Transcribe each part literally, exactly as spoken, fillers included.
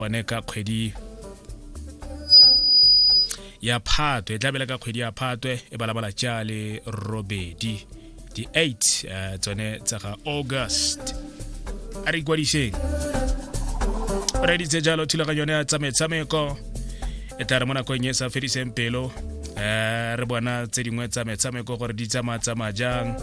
one ka kgwedi ya Phatwe tla bela ka kgwedi ya Phatwe e balabala tja le robedi di eight uh, tsone tsa ga August a re ikwadiseng re ditse jalo thulaganyo ya tsa metshameko e tla re mo nakong e sa fediseng pelo eh re bona tse dingwe tsa metshameko gore di tsama tsa majang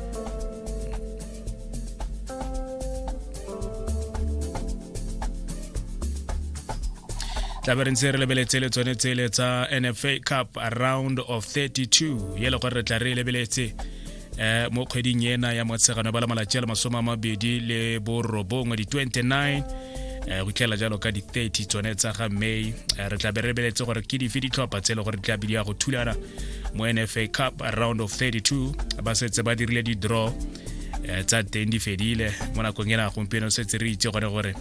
Taberentse re lebeletse le tsone tsele tsa N F A Cup a round of thirty-two yele gore re tla re lebeletse eh mo kgweding ena ya motsegano ba la malatsi a masoma a mabedi le borobongwe di twenty-nine eh go tlela jalo ka di thirty tsone tsa ga May re tla be re lebeletse gore ke di fidi tlhopha tsele gore tla bidia go thulana mo N F A Cup a round of thirty-two ba setse ba dirile di draw eh tsa teng di fedile mo nakong ena gompieno setse re itse gore gore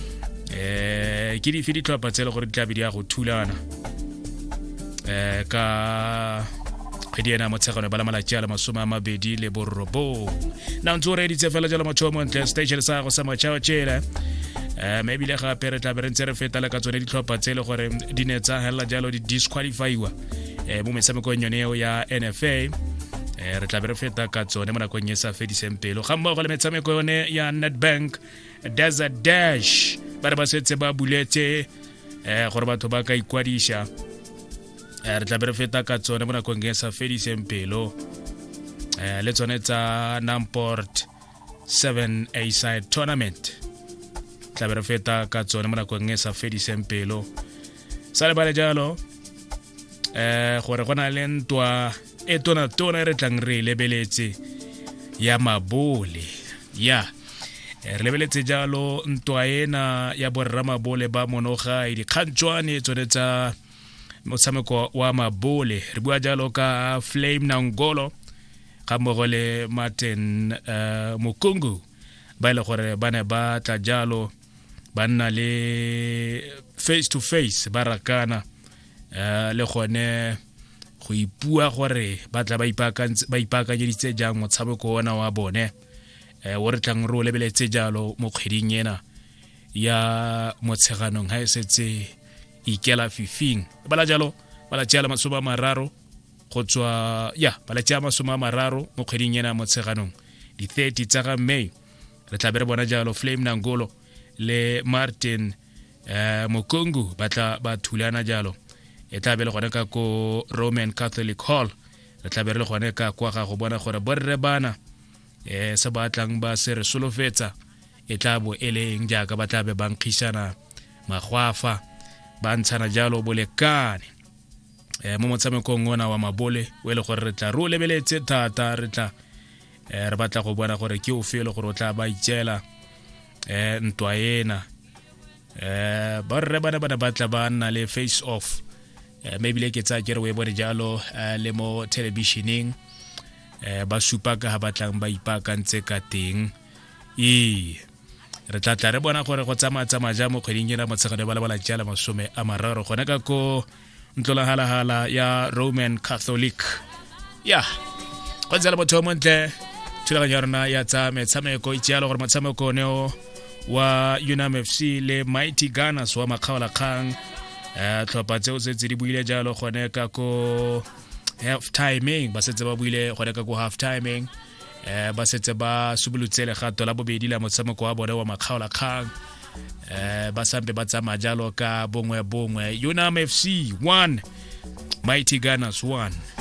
eh ke di fidi tlhopha tsele gore tla bidia go thulana eh ka kgwedi ena motsegano ba la malatsi a masoma a mabedi le borobong na ntse re ditse fela jalo motho mo ntle station sa go sa machao tshela eh maybe le ga pere tla berentse re feta la ka tsone ditlhopha tsele gore di ne tsa hela jalo di disqualifyiwa eh mo metshameko nyoneo ya N F A eh re tla be re feta ka tsone mo nakong e sa fediseng pelo ga mmogo le metshameko yone ya Nedbank Desert Dash ba re ba setse ba buletse eh gore batho ba ka ikwadisha eh re tla be re feta ka tsone mo nakong e sa fediseng pelo eh le tsone tsa Namport seven A side tournament tla be re feta ka tsone mo nakong e sa fediseng pelo sa le bale jalo eh gore gona le ntwa e tona tona re tlang re lebeletse ya mabole ya re lebeletse jalo ntwa ena ya borra mabole ba monoga di khantswane tsone tsa motshameko wa mabole re bua jalo ka Flame Nangolo ga mogole Martin uh, Mukungu ba ile gore bana ba tla jalo ba nna le face to face ba rakana uh, le gone go ipua gore ba tla ba ipakantse ba ipakanyeditse jang motshameko ona wa bone eh o re tlang ro lebeletse jalo mo kgweding ena ya motsheganong ha setse ikela fifing bala jalo bala tjela masoma mararo go tswa ya bala tjela masoma mararo mo kgweding ena motsheganong di thirty tsa ga May re tla be re bona jalo Flame Nangolo le Martin eh Mukungu ba tla ba thulana jalo e tla be le gone ka ko Roman Catholic Hall re tla be re le gone ka kwa ga go bona gore borre bana eh se ba tlang ba se re solofetsa e tla bo eleng jaaka ba tla be ba nkgisana magwafa ba ntshana jalo bolekane eh mo motshamekong ona wa mabole o le gore re tla ro lebeletse thata re tla eh re batla go bona gore ke o felo gore o tla ba itjela eh ntwa ena eh borre bana bana batla ba nna le face off eh maybe le ke tsa kere we bone jalo le mo televisioning eh ba supa ka ha batlang ba ipakantse ka teng e re tla tla re bona gore go tsama tsama ja mo kgweding ena motsegane ba la bala tjala masome a mararo gona ka ko ntlola hala hala ya Roman Catholic ya go tsela motho mo ntle thulaganyo rona ya tsa metshameko itjalo gore motshameko neo wa Unam F C le Mighty Gunners wa Makgaola Kgang eh tlhopha tseo tse di buile jalo gone ka ko half timing ba setse ba buile gone ka go half timing eh ba setse ba subulutsele gato la bobedi la motshameko wa bone wa Makgaola Kgang eh ba sampe ba tsama jalo ka bongwe bongwe Unam F C one Mighty Gunners one